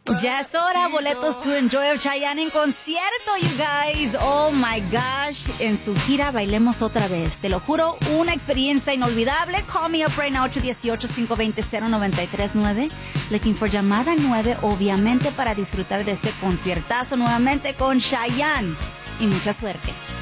Ya es hora, boletos to enjoy of Chayanne en concierto, you guys. Oh my gosh, en su gira Bailemos Otra Vez. Te lo juro, una experiencia inolvidable. Call me up right now, 818-520-0939. Looking for llamada 9, obviamente, para disfrutar de este conciertazo nuevamente con Chayanne. Y mucha suerte.